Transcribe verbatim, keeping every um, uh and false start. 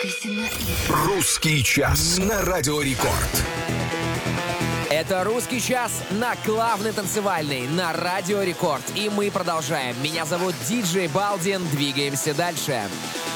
Русский час на Радио Рекорд. Это «Русский час» на главной танцевальной на Радио Рекорд. И мы продолжаем. Меня зовут Диджей Балдин. Двигаемся дальше.